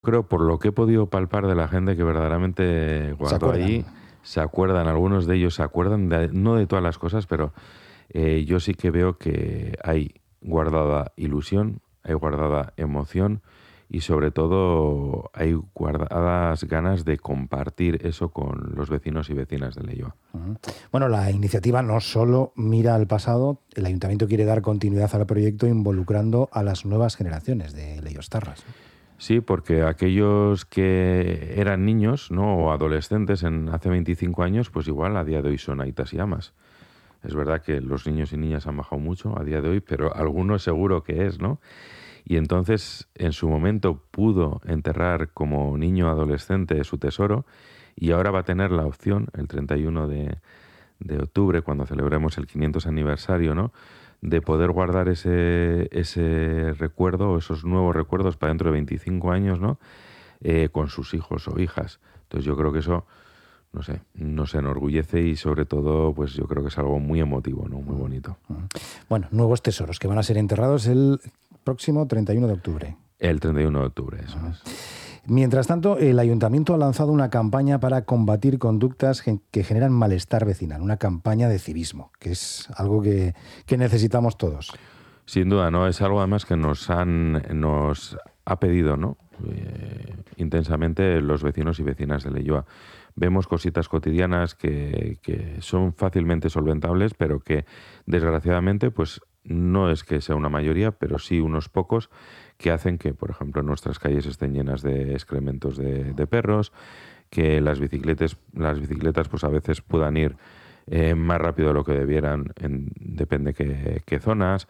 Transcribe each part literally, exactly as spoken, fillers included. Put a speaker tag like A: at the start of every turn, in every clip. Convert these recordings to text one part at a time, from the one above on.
A: Creo, por lo que he podido palpar de la gente que verdaderamente
B: Se
A: guardó
B: acuerdan.
A: allí, se acuerdan, algunos de ellos se acuerdan, de, no de todas las cosas, pero eh, yo sí que veo que hay guardada ilusión, hay guardada emoción y sobre todo hay guardadas ganas de compartir eso con los vecinos y vecinas de Leioa.
B: Ujú. Bueno, la iniciativa no solo mira al pasado, el ayuntamiento quiere dar continuidad al proyecto involucrando a las nuevas generaciones de Leiostarras.
A: Sí, porque aquellos que eran niños, ¿no? O adolescentes en hace veinticinco años, pues igual a día de hoy son aitas y amas. Es verdad que los niños y niñas han bajado mucho a día de hoy, pero algunos seguro que es, ¿no? Y entonces en su momento pudo enterrar como niño adolescente su tesoro y ahora va a tener la opción, el treinta y uno de, de octubre, cuando celebremos el quinientos aniversario, ¿no? De poder guardar ese, ese recuerdo o esos nuevos recuerdos para dentro de veinticinco años, ¿no? Eh, con sus hijos o hijas. Entonces yo creo que eso, no sé, nos enorgullece y sobre todo, pues yo creo que es algo muy emotivo, ¿no? Muy bonito.
B: Bueno, nuevos tesoros que van a ser enterrados el próximo treinta y uno de octubre.
A: El treinta y uno de octubre, eso
B: Ajá.
A: es.
B: Mientras tanto, el ayuntamiento ha lanzado una campaña para combatir conductas gen- que generan malestar vecinal, una campaña de civismo, que es algo que, que necesitamos todos.
A: Sin duda, ¿no? Es algo además que nos han nos ha pedido, ¿no? Eh, intensamente los vecinos y vecinas de Leioa. Vemos cositas cotidianas que, que son fácilmente solventables, pero que desgraciadamente, pues no es que sea una mayoría, pero sí unos pocos que hacen que, por ejemplo, nuestras calles estén llenas de excrementos de, de perros, que las bicicletas, las bicicletas, pues a veces puedan ir eh, más rápido de lo que debieran, en, depende qué, qué zonas,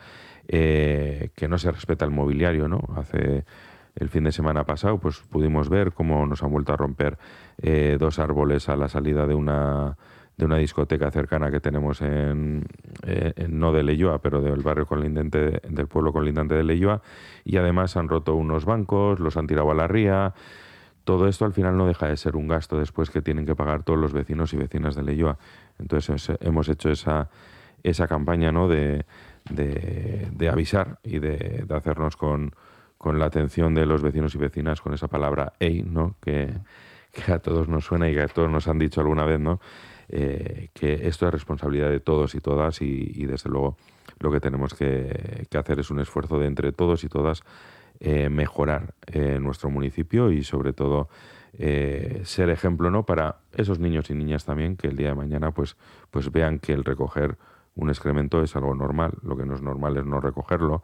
A: eh, que no se respeta el mobiliario, ¿no? Hace el fin de semana pasado, pues pudimos ver cómo nos han vuelto a romper eh, dos árboles a la salida de una de una discoteca cercana que tenemos en, eh, en no de Leioa, pero del barrio colindante, del pueblo colindante de Leioa, y además han roto unos bancos, los han tirado a la ría. Todo esto al final no deja de ser un gasto después que tienen que pagar todos los vecinos y vecinas de Leioa. Entonces es- hemos hecho esa, esa campaña, ¿no? de, de, de avisar y de, de hacernos con, con la atención de los vecinos y vecinas con esa palabra EI, ¿no? Que, que a todos nos suena y que a todos nos han dicho alguna vez, ¿no? Eh, que esto es responsabilidad de todos y todas y, y desde luego lo que tenemos que, que hacer es un esfuerzo de entre todos y todas eh, mejorar eh, nuestro municipio y sobre todo eh, ser ejemplo, ¿no? Para esos niños y niñas también que el día de mañana pues, pues vean que el recoger un excremento es algo normal, lo que no es normal es no recogerlo,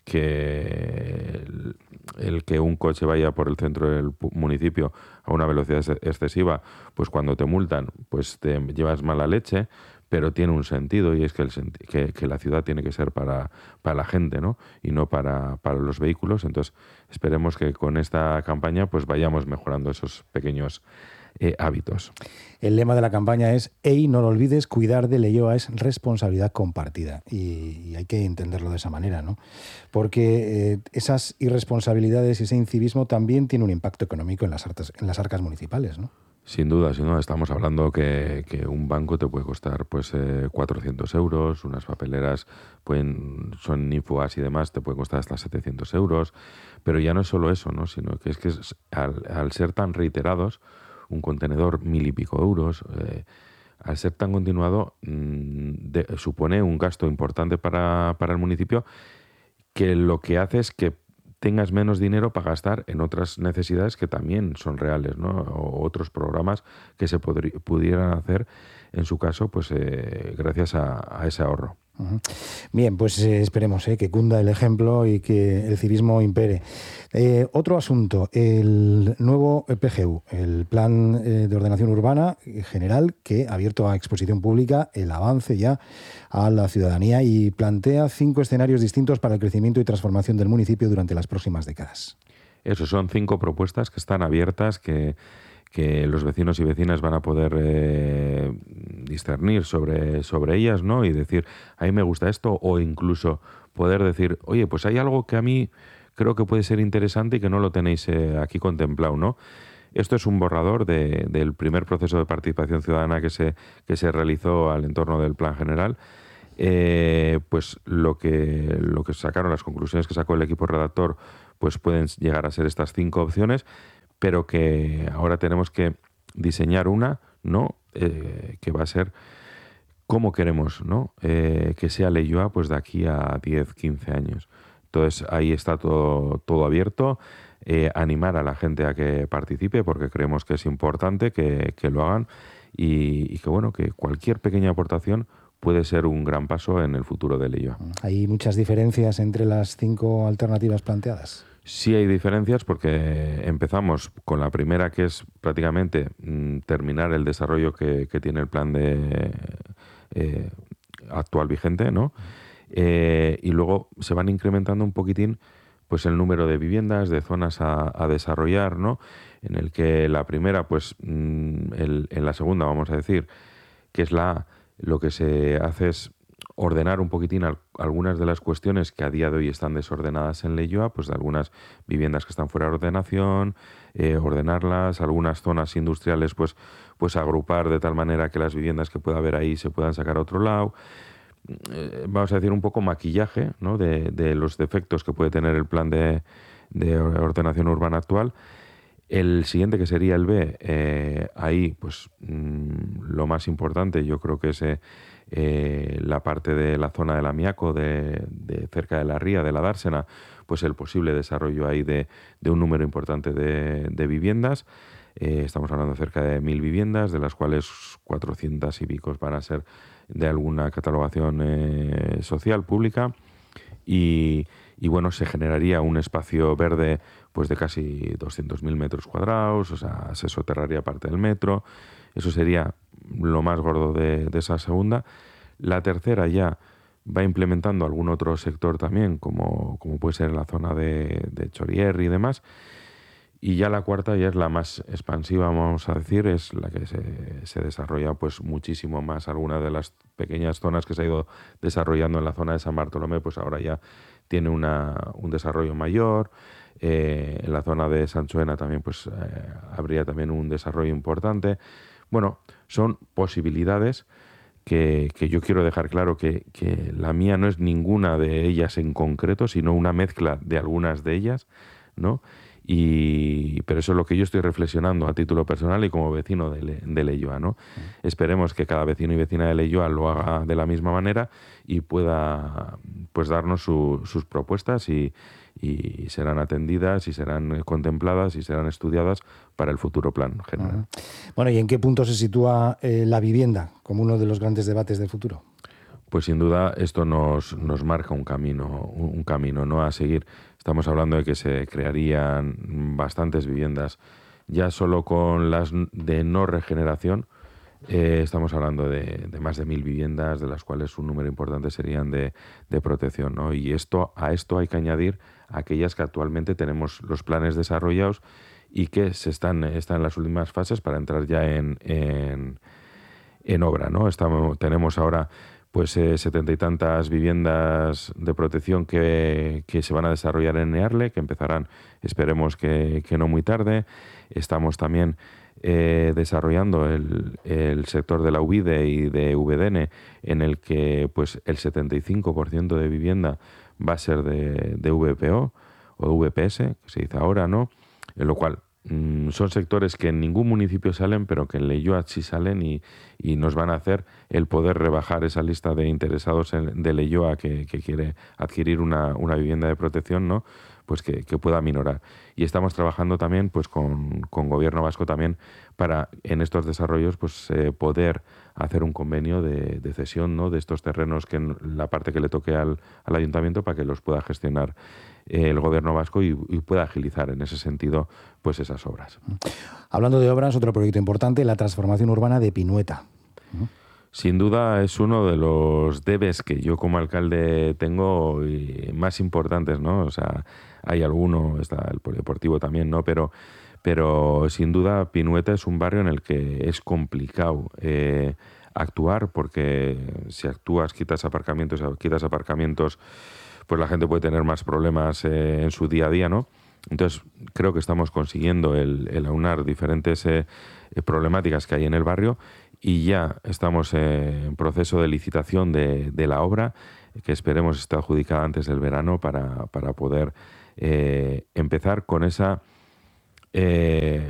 A: que el, el que un coche vaya por el centro del pu- municipio a una velocidad ex- excesiva, pues cuando te multan, pues te llevas mala leche, pero tiene un sentido y es que, el senti- que, que la ciudad tiene que ser para, para la gente, ¿no? Y no para, para los vehículos. Entonces, esperemos que con esta campaña pues vayamos mejorando esos pequeños eh, hábitos.
B: El lema de la campaña es «Ey, no lo olvides, cuidar de Leioa es responsabilidad compartida». Y, y hay que entenderlo de esa manera, ¿no? Porque eh, esas irresponsabilidades y ese incivismo también tiene un impacto económico en las, artes, en las arcas municipales, ¿no?
A: Sin duda, sin duda, estamos hablando que, que un banco te puede costar pues eh, cuatrocientos euros, unas papeleras pueden, son Infogas y demás, te pueden costar hasta setecientos euros, pero ya no es solo eso, ¿no? Sino que es que es- al, al ser tan reiterados, un contenedor mil y pico euros, eh, al ser tan continuado, mm, de- supone un gasto importante para, para el municipio que lo que hace es que tengas menos dinero para gastar en otras necesidades que también son reales, ¿no? O otros programas que se podri- pudieran hacer, en su caso, pues eh, gracias a, a ese ahorro.
B: Ujú. Bien, pues eh, esperemos eh, que cunda el ejemplo y que el civismo impere. Eh, otro asunto, el nuevo P G U, el Plan eh, de Ordenación Urbana General, que ha abierto a exposición pública el avance ya a la ciudadanía y plantea cinco escenarios distintos para el crecimiento y transformación del municipio durante las próximas décadas.
A: Eso son cinco propuestas que están abiertas, que, que los vecinos y vecinas van a poder eh, discernir sobre, sobre ellas, ¿no? Y decir, a mí me gusta esto, o incluso poder decir, oye, pues hay algo que a mí creo que puede ser interesante y que no lo tenéis eh, aquí contemplado, ¿no? Esto es un borrador de- del primer proceso de participación ciudadana que se, que se realizó al entorno del Plan General. Eh, pues lo que, lo que sacaron, las conclusiones que sacó el equipo redactor, pues pueden llegar a ser estas cinco opciones, pero que ahora tenemos que diseñar una, ¿no? Eh, que va a ser cómo queremos, ¿no? Eh, que sea Leioa pues de aquí a diez, quince años. Entonces ahí está todo, todo abierto. Eh, animar a la gente a que participe porque creemos que es importante que, que lo hagan y, y que bueno, que cualquier pequeña aportación puede ser un gran paso en el futuro de Leioa.
B: ¿Hay muchas diferencias entre las cinco alternativas planteadas?
A: Sí hay diferencias porque empezamos con la primera, que es prácticamente mmm, terminar el desarrollo que, que tiene el plan de eh, actual vigente, ¿no? Eh, y luego se van incrementando un poquitín pues el número de viviendas, de zonas a, a desarrollar, ¿no? En el que la primera, pues mmm, el, en la segunda, vamos a decir, que es la A, lo que se hace es ordenar un poquitín al, algunas de las cuestiones que a día de hoy están desordenadas en Leioa, pues de algunas viviendas que están fuera de ordenación, eh, ordenarlas, algunas zonas industriales, pues, pues agrupar de tal manera que las viviendas que pueda haber ahí se puedan sacar a otro lado. Eh, vamos a decir un poco maquillaje, ¿no? de, de los defectos que puede tener el plan de, de ordenación urbana actual. El siguiente, que sería el B, eh, ahí pues mmm, lo más importante yo creo que es eh, eh, la parte de la zona del Amiaco, de, de cerca de la ría, de la Dársena, pues el posible desarrollo ahí de, de un número importante de, de viviendas. Eh, estamos hablando de cerca de mil viviendas, de las cuales cuatrocientas y picos van a ser de alguna catalogación eh, social, pública, y, y bueno, se generaría un espacio verde pues de casi doscientos mil metros cuadrados, o sea, se soterraría parte del metro. Eso sería lo más gordo de, de esa segunda. La tercera ya va implementando algún otro sector también, como, como puede ser en la zona de, de Chorier y demás. Y ya la cuarta ya es la más expansiva, vamos a decir, es la que se, se desarrolla pues muchísimo más. Alguna de las pequeñas zonas que se ha ido desarrollando en la zona de San Bartolomé, pues ahora ya tiene una, un desarrollo mayor. Eh, en la zona de Sanchoena también pues eh, habría también un desarrollo importante. Bueno, son posibilidades que, que yo quiero dejar claro que, que la mía no es ninguna de ellas en concreto, sino una mezcla de algunas de ellas, ¿no? Y, pero eso es lo que yo estoy reflexionando a título personal y como vecino de, Le, de Leioa, ¿no? Uh-huh. Esperemos que cada vecino y vecina de Leioa lo haga de la misma manera y pueda pues darnos su, sus propuestas y, y serán atendidas y serán contempladas y serán estudiadas para el futuro plan general.
B: Uh-huh. Bueno, ¿y en qué punto se sitúa eh, la vivienda como uno de los grandes debates del futuro?
A: Pues sin duda esto nos, nos marca un camino, un camino, ¿no?, a seguir. Estamos hablando de que se crearían bastantes viviendas. Ya solo con las de no regeneración eh, estamos hablando de, de más de mil viviendas, de las cuales un número importante serían de, de protección, ¿no? Y esto, a esto hay que añadir aquellas que actualmente tenemos los planes desarrollados y que se están, están en las últimas fases para entrar ya en, en, en obra, ¿no? Estamos, tenemos ahora pues eh, setenta y tantas viviendas de protección que, que se van a desarrollar en Earle, que empezarán, esperemos que, que no muy tarde. Estamos también eh, desarrollando el, el sector de la U V I D E y de V D N, en el que pues el setenta y cinco por ciento de vivienda va a ser de, de V P O o de V P S, que se dice ahora, ¿no? En lo cual mmm, son sectores que en ningún municipio salen, pero que en Leioa sí salen y, y nos van a hacer el poder rebajar esa lista de interesados en, de Leioa que, que quiere adquirir una, una vivienda de protección, ¿no? Pues que, que pueda minorar. Y estamos trabajando también pues con, con Gobierno Vasco también para en estos desarrollos pues eh, poder hacer un convenio de, de cesión, ¿no?, de estos terrenos, que en la parte que le toque al, al ayuntamiento, para que los pueda gestionar eh, el Gobierno Vasco y, y pueda agilizar en ese sentido pues esas obras.
B: Hablando de obras, otro proyecto importante, la transformación urbana de Pinueta.
A: Sin duda es uno de los debes que yo como alcalde tengo y más importantes, ¿no? O sea, hay alguno, está el polideportivo también, ¿no? Pero, pero sin duda Pinueta es un barrio en el que es complicado eh, actuar, porque si actúas, quitas aparcamientos, quitas aparcamientos, pues la gente puede tener más problemas eh, en su día a día, ¿no? Entonces creo que estamos consiguiendo el, el aunar diferentes eh, problemáticas que hay en el barrio. Y ya estamos en proceso de licitación de, de la obra, que esperemos esté adjudicada antes del verano para, para poder eh, empezar con esa eh,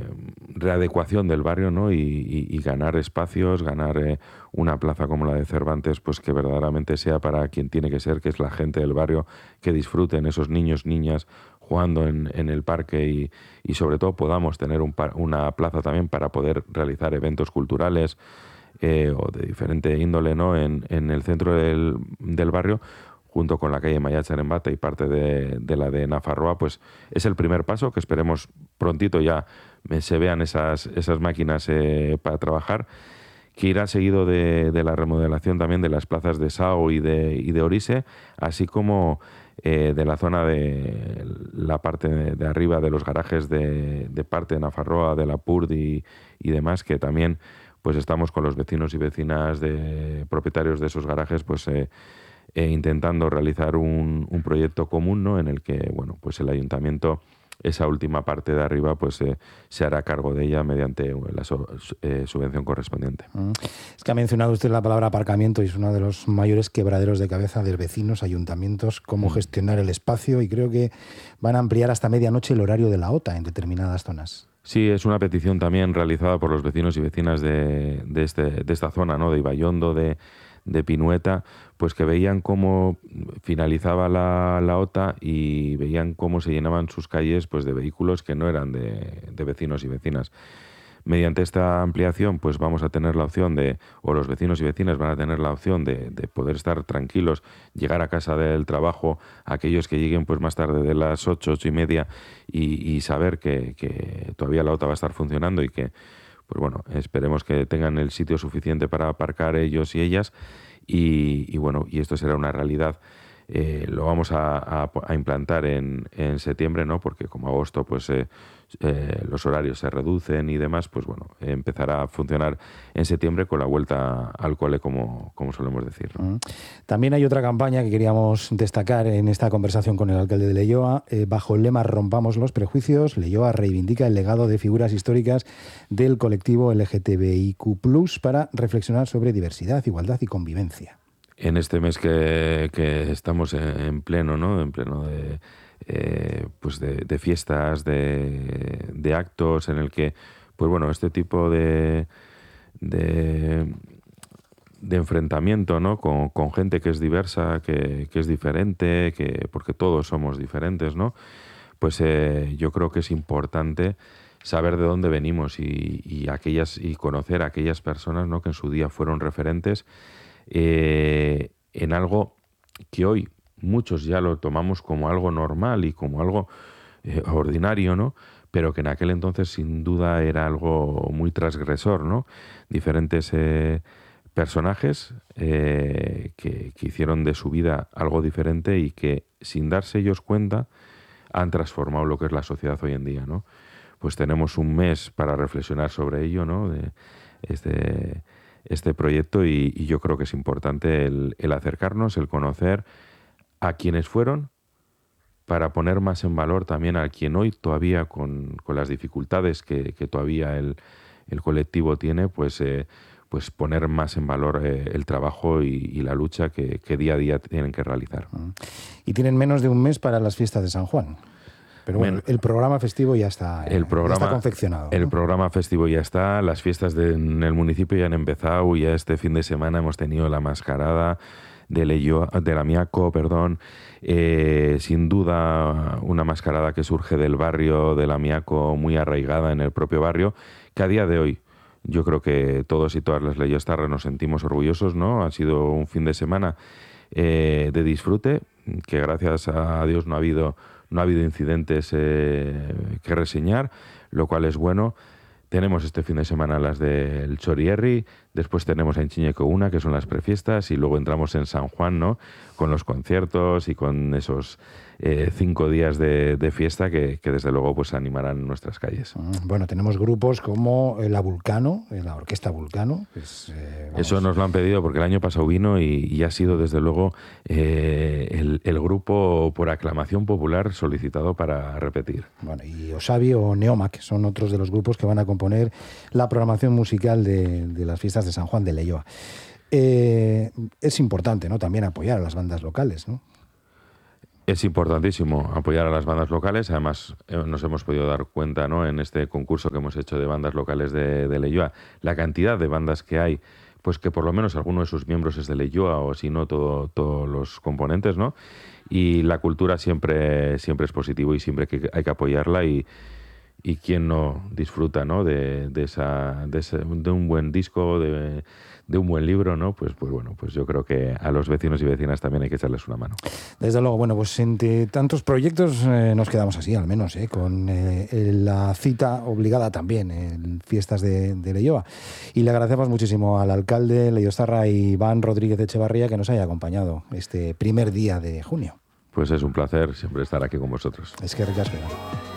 A: readecuación del barrio, ¿no? y, y, y ganar espacios, ganar eh, una plaza como la de Cervantes, pues que verdaderamente sea para quien tiene que ser, que es la gente del barrio, que disfruten esos niños, niñas jugando en, en el parque y, y sobre todo podamos tener un par, una plaza también para poder realizar eventos culturales eh, o de diferente índole, ¿no? en, en el centro del, del barrio, junto con la calle Maiatxaren en Bata y parte de, de la de Nafarroa, pues es el primer paso, que esperemos prontito ya se vean esas, esas máquinas eh, para trabajar, que irá seguido de, de la remodelación también de las plazas de Sao y de, y de Orise, así como eh, de la zona de la parte de, de arriba de los garajes de, de parte de Nafarroa, de la P U R D y, y demás, que también pues estamos con los vecinos y vecinas de propietarios de esos garajes, pues eh, eh, intentando realizar un, un proyecto común, ¿no? En el que, bueno, pues el ayuntamiento, esa última parte de arriba, pues eh, se hará cargo de ella mediante la so, eh, subvención correspondiente.
B: Mm. Es que ha mencionado usted la palabra aparcamiento y es uno de los mayores quebraderos de cabeza de vecinos, ayuntamientos, cómo mm. gestionar el espacio, y creo que van a ampliar hasta medianoche el horario de la OTA en determinadas zonas.
A: Sí, es una petición también realizada por los vecinos y vecinas de, de, este, de esta zona, ¿no? De Ibaiondo, de, de Pinueta, pues que veían cómo finalizaba la, la OTA y veían cómo se llenaban sus calles pues de vehículos que no eran de, de vecinos y vecinas. Mediante esta ampliación, pues vamos a tener la opción de, o los vecinos y vecinas van a tener la opción de, de poder estar tranquilos, llegar a casa del trabajo, aquellos que lleguen pues más tarde de las ocho, ocho y media, y, y saber que, que todavía la OTA va a estar funcionando y que, pues bueno, esperemos que tengan el sitio suficiente para aparcar ellos y ellas, y, y bueno, y esto será una realidad. Eh, lo vamos a, a, a implantar en, en septiembre, ¿no? Porque como agosto pues eh, eh, los horarios se reducen y demás, pues bueno, eh, empezará a funcionar en septiembre con la vuelta al cole, como, como solemos decir, ¿no?
B: También hay otra campaña que queríamos destacar en esta conversación con el alcalde de Leioa. Eh, bajo el lema Rompamos los prejuicios, Leioa reivindica el legado de figuras históricas del colectivo L G T B I Q plus, para reflexionar sobre diversidad, igualdad y convivencia.
A: En este mes que, que estamos en pleno, ¿no? En pleno de, eh, pues de, de fiestas, de, de actos, en el que, pues bueno, este tipo de, de, de enfrentamiento, ¿no? Con, con gente que es diversa, que, que es diferente, que porque todos somos diferentes, ¿no? Pues eh, yo creo que es importante saber de dónde venimos y, y aquellas y conocer a aquellas personas, ¿no? Que en su día fueron referentes. Eh, en algo que hoy muchos ya lo tomamos como algo normal y como algo eh, ordinario, ¿no? Pero que en aquel entonces sin duda era algo muy transgresor, ¿no? Diferentes eh, personajes eh, que, que hicieron de su vida algo diferente y que sin darse ellos cuenta han transformado lo que es la sociedad hoy en día, ¿no? Pues tenemos un mes para reflexionar sobre ello, ¿no? De este este proyecto y, y yo creo que es importante el, el acercarnos, el conocer a quienes fueron, para poner más en valor también a quien hoy todavía con, con las dificultades que, que todavía el, el colectivo tiene, pues, eh, pues poner más en valor eh, el trabajo y, y la lucha que, que día a día tienen que realizar.
B: Y tienen menos de un mes para las fiestas de San Juan. Pero bueno, el programa festivo ya está,
A: el programa,
B: ya está confeccionado, ¿no?
A: El programa festivo ya está, las fiestas de, en el municipio ya han empezado, ya este fin de semana hemos tenido la mascarada de, Leio, de la Miaco, perdón, eh, sin duda una mascarada que surge del barrio de la Miaco, muy arraigada en el propio barrio, que a día de hoy yo creo que todos y todas las leyostarras nos sentimos orgullosos, ¿no? Ha sido un fin de semana eh, de disfrute, que gracias a Dios no ha habido... No ha habido incidentes eh, que reseñar, lo cual es bueno. Tenemos este fin de semana las del Chorierri, después tenemos en Chiñeco una, que son las prefiestas, y luego entramos en San Juan, ¿no? Con los conciertos y con esos eh, cinco días de, de fiesta que, que desde luego pues animarán nuestras calles.
B: Bueno, tenemos grupos como la Vulcano, la Orquesta Vulcano. Pues, eh,
A: Eso nos lo han pedido porque el año pasado vino y, y ha sido desde luego eh, el, el grupo por aclamación popular solicitado para repetir.
B: Bueno, y Osabi o Neoma, que son otros de los grupos que van a componer la programación musical de, de las fiestas de San Juan de Leioa. Eh, es importante, ¿no? También apoyar a las bandas locales, ¿no?
A: Es importantísimo apoyar a las bandas locales. Además, eh, nos hemos podido dar cuenta, ¿no?, en este concurso que hemos hecho de bandas locales de, de Leioa, la cantidad de bandas que hay, pues que por lo menos alguno de sus miembros es de Leioa, o si no, todo, todos los componentes, ¿no? Y la cultura siempre, siempre es positivo y siempre que hay que apoyarla, y, y quién no disfruta, ¿no?, de, de, esa, de, ese, de un buen disco, de, de un buen libro, ¿no? Pues, pues bueno, pues yo creo que a los vecinos y vecinas también hay que echarles una mano.
B: Desde luego, bueno, pues entre tantos proyectos eh, nos quedamos así, al menos, eh, con eh, la cita obligada también en fiestas de, de Leioa. Y le agradecemos muchísimo al alcalde leiostarra Iván Rodríguez Echevarría que nos haya acompañado este primer día de junio.
A: Pues es un placer siempre estar aquí con vosotros.
B: Es que ricasco.